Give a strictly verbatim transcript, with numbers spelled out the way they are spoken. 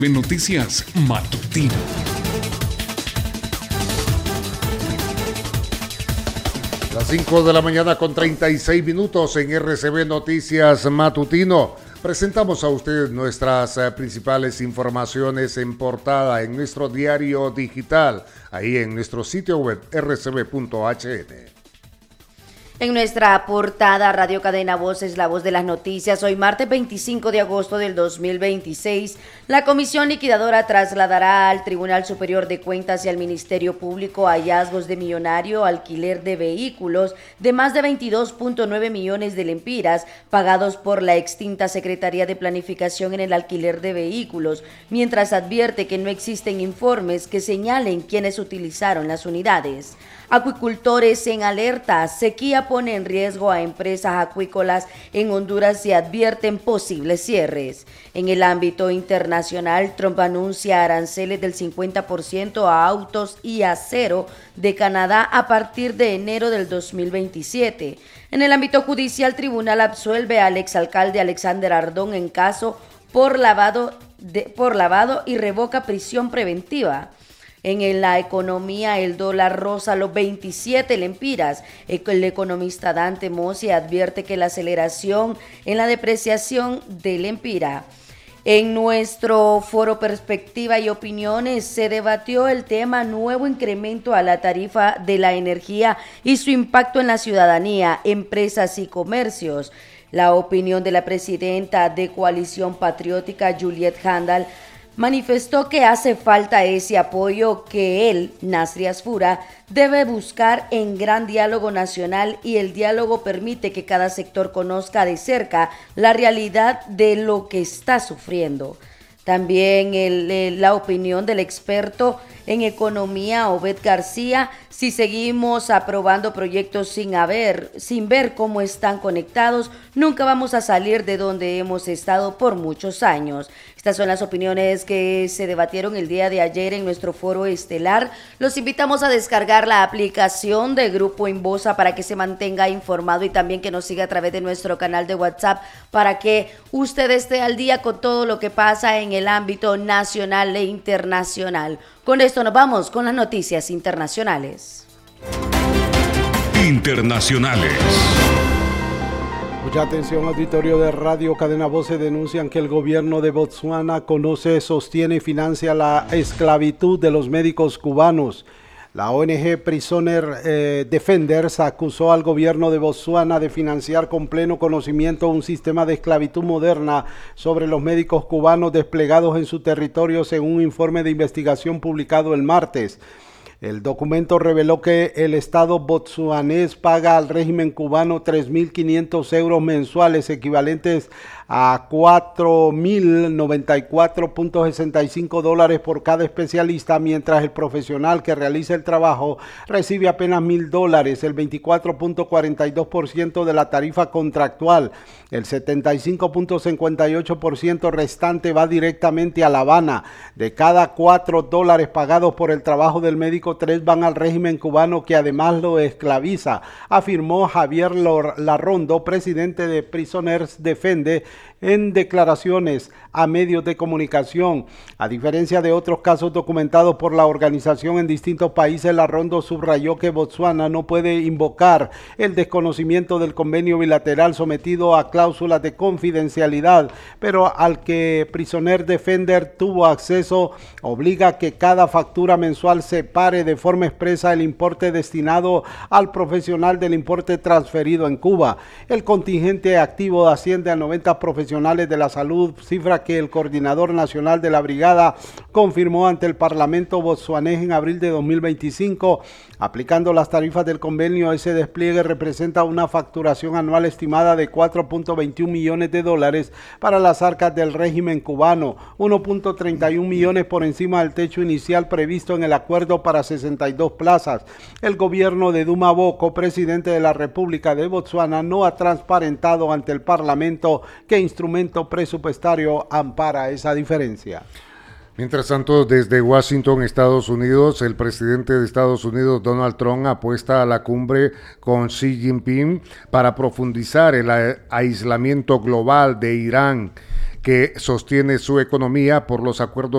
Noticias Matutino. Las cinco de la mañana con treinta y seis minutos en R C B Noticias Matutino. Presentamos a ustedes nuestras eh, principales informaciones en portada en nuestro diario digital, ahí en nuestro sitio web r c b punto h n. En nuestra portada, Radio Cadena Voz es la voz de las noticias. Hoy martes veinticinco de agosto del dos mil veintiséis, la Comisión Liquidadora trasladará al Tribunal Superior de Cuentas y al Ministerio Público hallazgos de millonario alquiler de vehículos de más de veintidós punto nueve millones de lempiras pagados por la extinta Secretaría de Planificación en el alquiler de vehículos, mientras advierte que no existen informes que señalen quiénes utilizaron las unidades. Acuicultores en alerta, sequía pone en riesgo a empresas acuícolas en Honduras y advierten posibles cierres. En el ámbito internacional, Trump anuncia aranceles del cincuenta por ciento a autos y acero de Canadá a partir de enero del dos mil veintisiete. En el ámbito judicial, tribunal absuelve al exalcalde Alexander Ardón en caso por lavado, de, por lavado y revoca prisión preventiva. En la economía, el dólar roza los veintisiete lempiras. El economista Dante Mossi advierte que la aceleración en la depreciación del lempira. En nuestro foro Perspectiva y Opiniones se debatió el tema nuevo incremento a la tarifa de la energía y su impacto en la ciudadanía, empresas y comercios. La opinión de la presidenta de Coalición Patriótica, Juliet Handal, manifestó que hace falta ese apoyo que él, Nasri Asfura, debe buscar en gran diálogo nacional, y el diálogo permite que cada sector conozca de cerca la realidad de lo que está sufriendo. También el, la opinión del experto en economía, Obed García: si seguimos aprobando proyectos sin haber, sin ver cómo están conectados, nunca vamos a salir de donde hemos estado por muchos años. Estas son las opiniones que se debatieron el día de ayer en nuestro foro estelar. Los invitamos a descargar la aplicación de Grupo Inbosa para que se mantenga informado, y también que nos siga a través de nuestro canal de WhatsApp para que usted esté al día con todo lo que pasa en el ámbito nacional e internacional. Con esto nos vamos con las noticias internacionales. Internacionales. Mucha atención, auditorio de Radio Cadena Voz. Se denuncian que el gobierno de Botsuana conoce, sostiene y financia la esclavitud de los médicos cubanos. La O N G Prisoner eh, Defenders acusó al gobierno de Botsuana de financiar con pleno conocimiento un sistema de esclavitud moderna sobre los médicos cubanos desplegados en su territorio, según un informe de investigación publicado el martes. El documento reveló que el Estado botsuanés paga al régimen cubano tres mil quinientos euros mensuales, equivalentes a cuatro mil noventa y cuatro punto sesenta y cinco dólares por cada especialista, mientras el profesional que realiza el trabajo recibe apenas mil dólares, el veinticuatro punto cuarenta y dos por ciento de la tarifa contractual. El setenta y cinco punto cincuenta y ocho por ciento restante va directamente a La Habana. De cada cuatro dólares pagados por el trabajo del médico, tres van al régimen cubano, que además lo esclaviza, afirmó Javier Larrondo, presidente de Prisoners Defende, en declaraciones a medios de comunicación. A diferencia de otros casos documentados por la organización en distintos países, Larrondo subrayó que Botsuana no puede invocar el desconocimiento del convenio bilateral sometido a cláusulas de confidencialidad, pero al que Prisoner Defender tuvo acceso, obliga a que cada factura mensual separe de forma expresa el importe destinado al profesional del importe transferido en Cuba. El contingente activo asciende a noventa profesionales de la salud, cifra que el coordinador nacional de la brigada confirmó ante el Parlamento botsuanés en abril de dos mil veinticinco. Aplicando las tarifas del convenio, ese despliegue representa una facturación anual estimada de cuatro punto veintiún millones de dólares para las arcas del régimen cubano, uno punto treinta y un millones por encima del techo inicial previsto en el acuerdo para sesenta y dos plazas. El gobierno de Duma Boko, presidente de la República de Botsuana, no ha transparentado ante el Parlamento qué instrumento presupuestario ampara esa diferencia. Mientras tanto, desde Washington, Estados Unidos, el presidente de Estados Unidos, Donald Trump, apuesta a la cumbre con Xi Jinping para profundizar el aislamiento global de Irán, que sostiene su economía por los acuerdos